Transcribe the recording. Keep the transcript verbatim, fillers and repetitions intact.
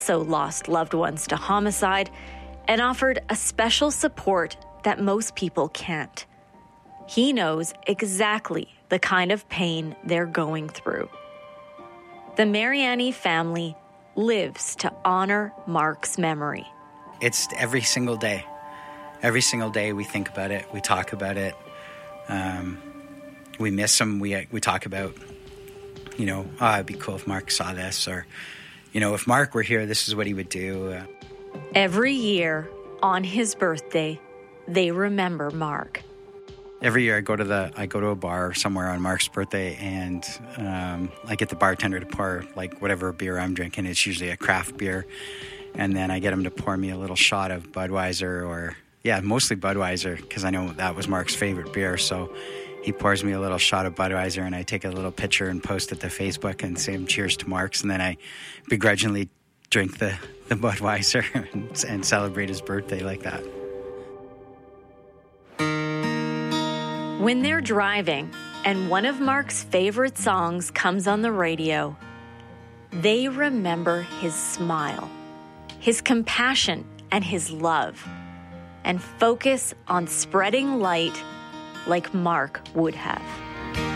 also lost loved ones to homicide and offered a special support that most people can't. He knows exactly the kind of pain they're going through. The Mariani family lives to honor Mark's memory. It's every single day. Every single day we think about it, we talk about it. Um, we miss him, we we talk about, you know, oh, it'd be cool if Mark saw this, or, you know, if Mark were here, this is what he would do. Uh, Every year, on his birthday, they remember Mark. Every year I go to the I go to a bar somewhere on Mark's birthday, and um, I get the bartender to pour like whatever beer I'm drinking. It's usually a craft beer, and then I get him to pour me a little shot of Budweiser, or yeah, mostly Budweiser, because I know that was Mark's favorite beer. So he pours me a little shot of Budweiser, and I take a little picture and post it to Facebook and say cheers to Mark's, and then I begrudgingly drink the the Budweiser and, and celebrate his birthday like that. When they're driving and one of Mark's favorite songs comes on the radio, they remember his smile, his compassion, and his love, and focus on spreading light like Mark would have.